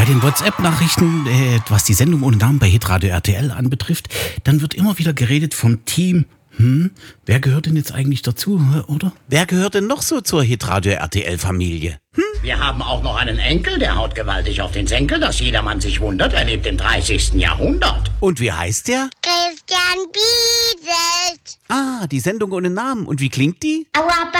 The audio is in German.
Bei den WhatsApp-Nachrichten, was die Sendung ohne Namen bei Hitradio RTL anbetrifft, dann wird immer wieder geredet vom Team. Wer gehört denn jetzt eigentlich dazu, oder? Wer gehört denn noch so zur Hitradio RTL-Familie? Wir haben auch noch einen Enkel, der haut gewaltig auf den Senkel, dass jedermann sich wundert. Er lebt im 30. Jahrhundert. Und wie heißt der? Christian Bieselt. Ah, die Sendung ohne Namen. Und wie klingt die? Auerbach.